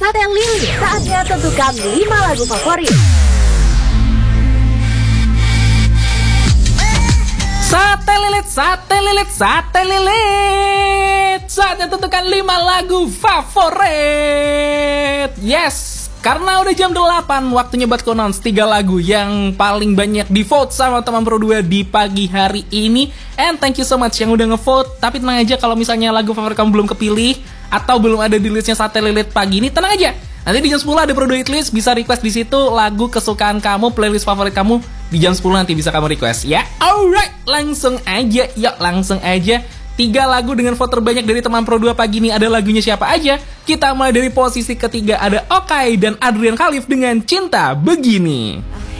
Sate Lilit. Saatnya tentukan 5 lagu favorit. Sate lilit, sate lilit, sate lilit. Saatnya tentukan 5 lagu favorit. Yes, karena udah jam 8, waktunya buat announce 3 lagu yang paling banyak di vote sama teman Pro 2 di pagi hari ini. And thank you so much yang udah ngevote. Tapi tenang aja kalau misalnya lagu favorit kamu belum kepilih atau belum ada di listnya Sate Lilit pagi ini, tenang aja. Nanti di jam 10 ada Pro 2 Hitlist, bisa request di situ lagu kesukaan kamu, playlist favorit kamu. Di jam 10 nanti bisa kamu request ya. Alright, langsung aja. Yuk, langsung aja. 3 lagu dengan vote terbanyak dari teman Pro 2 pagi ini ada lagunya siapa aja? Kita mulai dari posisi ketiga ada Okai dan Adrian Khalif dengan Cinta Begini.